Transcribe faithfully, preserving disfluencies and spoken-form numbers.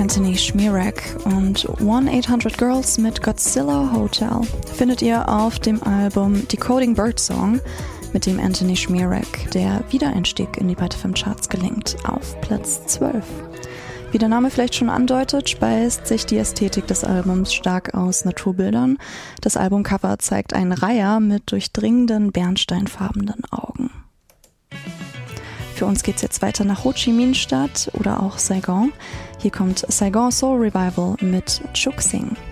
Anthony Schmierek und one eight hundred Girls mit Godzilla Hotel findet ihr auf dem Album Decoding Birdsong, mit dem Anthony Schmierek der Wiedereinstieg in die Byte F M Charts gelingt, auf Platz zwölf. Wie der Name vielleicht schon andeutet, speist sich die Ästhetik des Albums stark aus Naturbildern. Das Albumcover zeigt einen Reiher mit durchdringenden, bernsteinfarbenen Augen. Für uns geht's jetzt weiter nach Ho Chi Minh Stadt oder auch Saigon. Hier kommt Saigon Soul Revival mit Chuk Sing.